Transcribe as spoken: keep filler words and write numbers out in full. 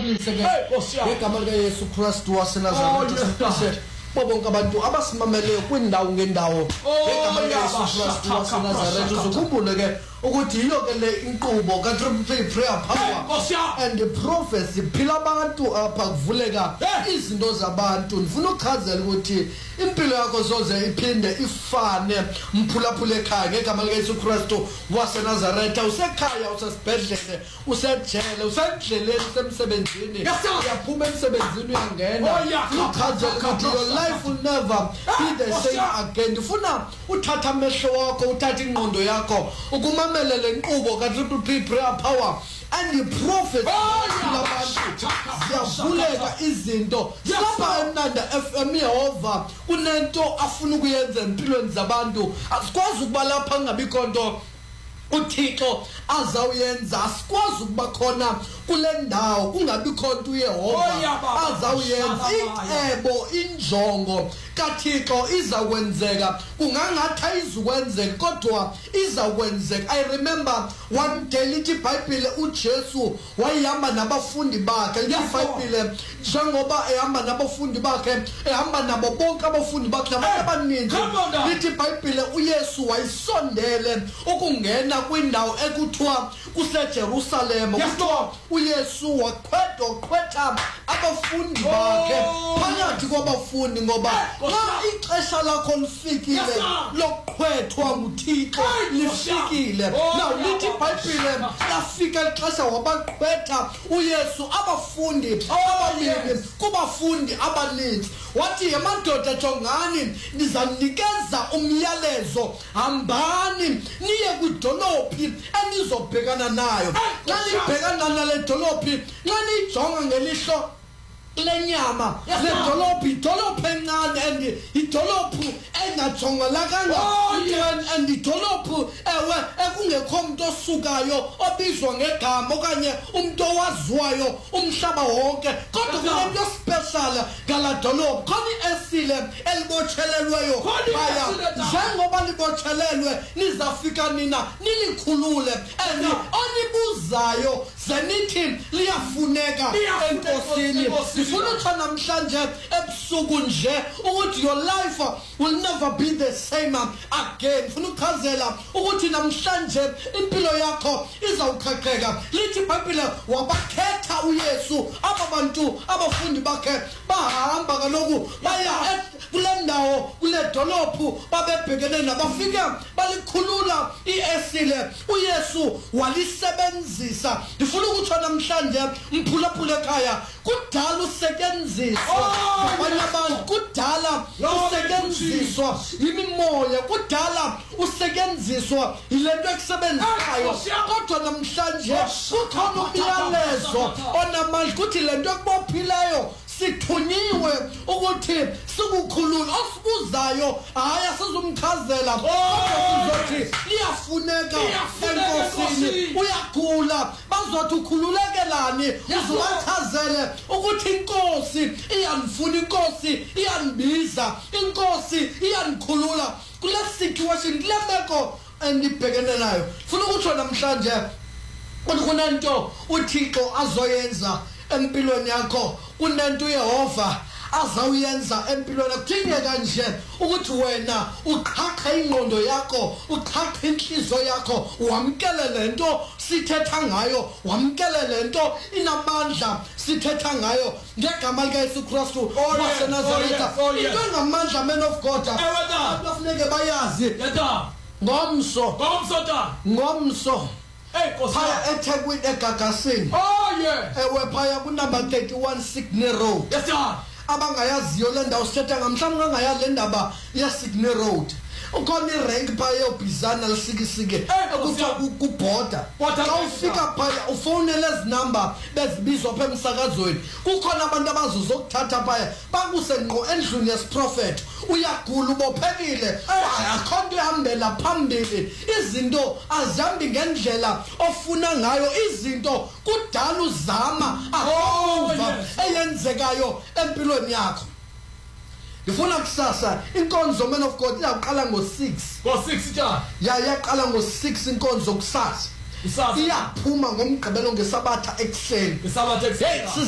sixabanise ke igama lika Yesu Kristu waseNazaretha bonke abantu abasimameleyo kwindawo ngendawo ngegama lika Yesu Kristu waseNazaretha uzukhumbule ke ukuthi yiyo ke le inkqubo ka triple prayer power and the prophecy phila abantu apha kuvuleka izinto zabantu ndifuna ukuchazela ukuthi impilo yakho soze iphinde ifane mphulaphula ekhaya ngegama lika Yesu Kristu waseNazaretha usekhaya usesibhedlele usejele usendleleni semsebenzini uyaphuma emsebenzini uyangena uchazela ukuthi your life will never be the same again ndifuna uthatha amehlo wakho uthatha ingqondo yakho ukumamela le nkqubo ka triple prayer power and the prophet labantu ziyavuleka izinto lapha eMnanda F M Yehova kunento afuna ukuyenza empilweni zabantu asikwazi ukuba lapha ngabikho nto uThixo azawuyenza asikwazi ukuba khona kule ndawo kungabikho nto uYehova azawuyenza icebo injongo kaThixo izakwenzeka kungangathi ayizukwenzeka kodwa izakwenzeka. I remember one day lithi iBhayibhile uJesu wayihamba nabafundi bakhe lithi iBhayibhile njengoba ehamba nabafundi bakhe ehamba nabo bonke abafundi bakhe nabantu abaninzi lithi iBhayibhile uYesu wayisondele ukungena kwindawo ekuthiwa kuseJerusalem kuthiwa uYesu waqhwetha qhwetha abafundi bakhe phakathi kwabafundi ngoba xa ixesha lakho lifikile lokuqhwethwa nguThixo lifikile. Now lithi iBhayibhile lafika ixesha wabaqhwetha uYesu abafundi ababili kubafundi abaninzi wathi emadoda jongani ndizamnikeza umyalezo hambani niye kwidolophi enizobhekana nayo xa nibhekana nale dolophi xa nijonga ngelihlo lenyama le dolophi dolophi encane and idolophu engajongelakanga and idolophu ewe ekungekho umuntu osukayo obizwa ngegama okanye umuntu owaziwayo umhlaba wonke kodwa kunento special ngala dolophu khona esile elibothelelweyo baya njengoba libothelelwe nizafika nina nilikhulule and onibuzayo zenithi liyafuneka enkosini. Ndifuna ukuthi namhlanje ebusuku nje ukuthi your life will never be the same again. Ndifuna ukuchazela ukuthi namhlanje impilo yakho izawuqhaqheka. Lithi iBhayibhile wabakhetha uYesu aba bantu abafundi bakhe bahamba kaloku baya kule ndawo kule dolophu babebhekene nabafika balikhulula iesile uYesu walisebenzisa. Ndifuna ukuthi namhlanje mphulaphula ekhaya kudala usetyenziswa abanye abantu kudala usetyenziswa imimoya kudala usetyenziswa ilento ekusebenzayo kodwa namhlanje kukhona umyalezo onamandla ukuthi lento ekubophileyo sithunyiwe ukuthi sikukhulula osibuzayo hayi asizumchazela kodwa sizothi liyafuneka enkosini uyagula bazothi ukhululekelani uzubachazele ukuthi inkosi iyanifuna inkosi iyanbiza inkosi iyanikhulula kule situation kule meko endibhekene nayo. Funa ukuthi namhlanje kunento uThixo azoyenza empilweni yakho kunento uYehova azawuyenza empilweni kudingeka nje ukuthi wena uqhaqhe ingqondo yakho uqhaqhe inhliziyo yakho wamkele lento sithetha ngayo wamkele lento inamandla sithetha ngayo ngegama lika Yesu Kristu waseNazaretha. Into engamandla man of God abafuneke bayazi ngomso ngomso ta ngomso Hey, phaya eThekwini eGagasini. Oh yeah. Ewe phaya ku number thirty-one Sydney Road. Yes sir. Abangayaziyo le ndawo sethe ngamhlanje ngangaya le ndaba ya Sydney Road. Ukhona irank phaya yobhizana lisikisike ekuthiwa kubhoda. Xa ufika phaya ufonele ezi number bezibizwa pha emsakazweni. Kukhona abantu abazozokuthatha phaya bakuse ngqo endlini yesiprofeti. Uyagula ubophekile akho nto ihambela phambili izinto azihambi ngendlela ofuna ngayo izinto kudala uzama akuva eyenzekayo empilweni yakho. Ngifuna kusasa inkonzo man of God iyaqala ngo six ngo six ja ya yaqala ngo six inkonzo kusasa iyaphuma ngomgqibelo ngesabatha ekuseni ngesabatha ekuseni